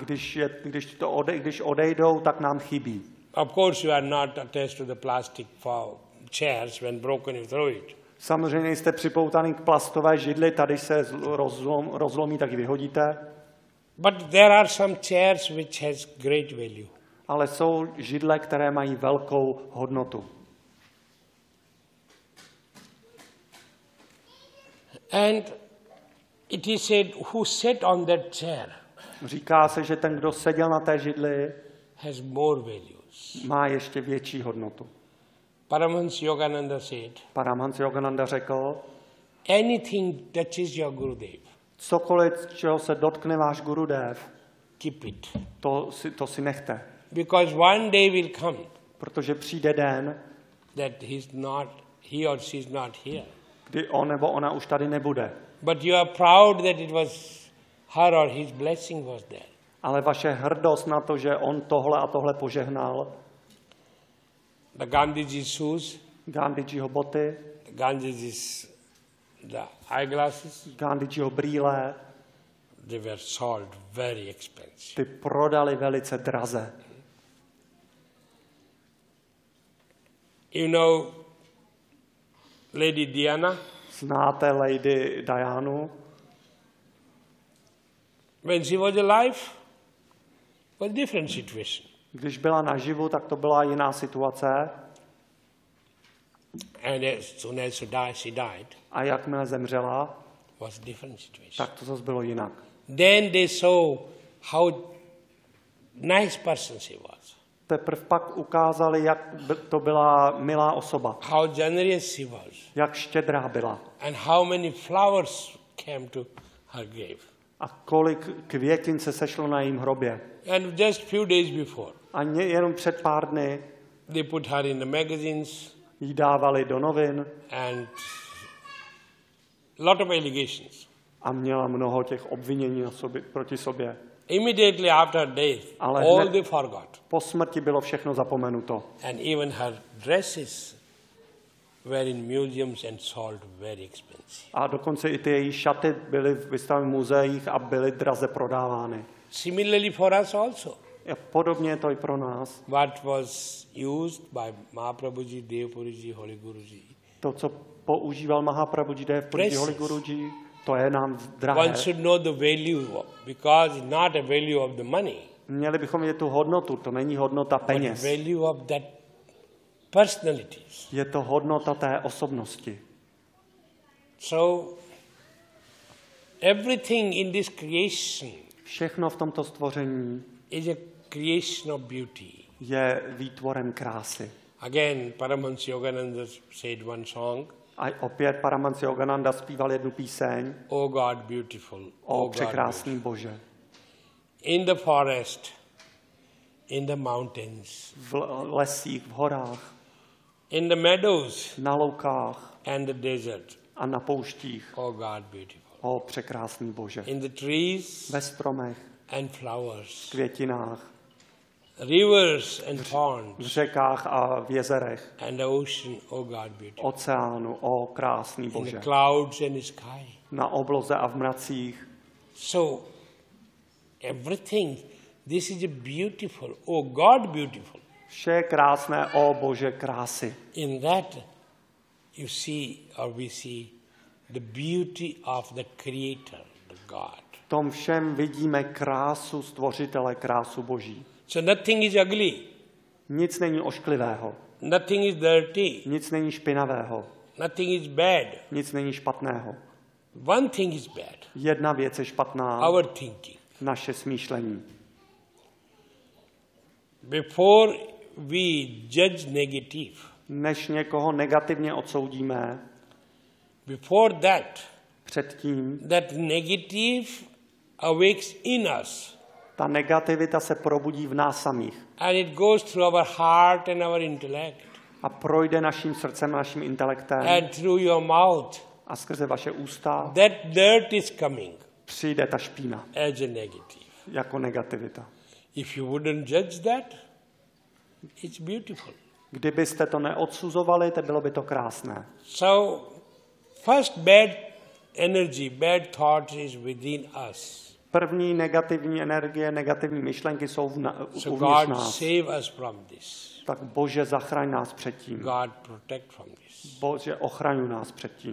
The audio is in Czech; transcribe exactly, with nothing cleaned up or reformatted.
když, je, když, to ode, když odejdou, tak nám chybí. Of course you are not attached to the plastic chairs. When broken you throw it. Samozřejmě jste připoutaný k plastové židli, tady se rozlom, rozlomí, tak ji vyhodíte. But there are some chairs which has great value. Ale jsou židle, které mají velkou hodnotu. And it is said, who sat on that chair Říká se, že ten, kdo seděl na té židli, has more values. má ještě větší hodnotu. Paramahansa Yogananda said, Paramahansa Yogananda řekl, anything touches your Gurudev, cokoliv, čeho se dotkne váš Gurudev, keep it. to si, to si nechte. Because one day will come Protože přijde den, that he's not, he or she is not here. kdy on nebo ona už tady nebude. But you are proud that it was her or his blessing was there. Ale vaše hrdost na to, že on tohle a tohle požehnal, The Gandhiji's shoes, Gandhijiho boty, the Gandhiji's the eyeglasses, Gandhijiho brýle, they were sold very expensive. ty prodali velice draze. You know Lady Diana? Znáte Lady Dianu? When she was alive, was a different situation. Když byla naživu, tak to byla jiná situace. And as soon as she died, she died, A jakmile zemřela, was a different situation. tak to zase bylo jinak. Then they saw how nice person she was, Teprve pak ukázali, jak by- to byla milá osoba, how generous she was, jak štědrá byla and how many flowers came to her grave. a kolik květin se sešlo na jejím hrobě. And just few days before, A ně- jenom před pár dny they put her in the magazines jí dávali do novin and lot of allegations. a měla mnoho těch obvinění na sobě, proti sobě. Immediately after her death, Ale all hned- they forgot. Po smrti bylo všechno zapomenuto. And even her dresses were in museums and sold very expensive. A dokonce i ty její šaty byly vystaveny v muzeích a byly draze prodávány. Similarly for us also. A podobně je to i pro nás. What was used by Mahaprabhuji, Devpuriji, Holy Guruji. To, co používal Mahaprabhuji Dev Puriji Precious. Holy Guruji, to je nám drahé. One should know the value of, because it's not a value of the money, Měli bychom vidět tu hodnotu, to není hodnota but peněz. value of that personalities. Je to hodnota té osobnosti. So everything in this creation Všechno v tomto stvoření is a creation of beauty. je výtvorem krásy. Again, Paramahansa Yogananda said one song, A opět Paramahansa Yogananda zpíval jednu píseň O God beautiful, o O God překrásný Bože. beautiful. In the forest, in the mountains, V lesích, v horách, in the meadows na loukách and the desert, a na pouštích. O God beautiful. O překrásný Bože. In the trees Ve stromech, and flowers, květinách, rivers and v ponds, řekách a v jezerech, and the ocean, O God beautiful. oceánu, o krásný In the Bože. clouds and the sky. Na obloze a v mracích. So, everything, this is a beautiful, oh God beautiful. Vše je krásné, o Bože, krásy. In that, you see, or we see, the beauty of the Creator, the God. V tom všem vidíme krásu stvořitele, krásu Boží. So nothing is ugly, Nic není ošklivého, nothing is dirty, nic není špinavého, nothing is bad. nic není špatného. One thing is bad, Jedna věc je špatná, our thinking. naše smýšlení. Before we judge negative, Než někoho negativně odsoudíme, before that, předtím that negative awakes in us. ta negativita se probudí v nás samých And it goes through our heart and our intellect, a projde naším srdcem, naším intelektem and through your mouth. a skrze vaše ústa That dirt is coming přijde ta špína as a negative. jako negativita. If you wouldn't judge that, it's beautiful. Kdybyste to neodsuzovali, tak bylo by to krásné. So, first bad energy, bad thought is within us. První negativní energie, negativní myšlenky jsou v na, So uvnitř God nás. save us from this. Tak Bože, zachraň nás před tím. God protect from this. Bože, ochraňuj nás před tím.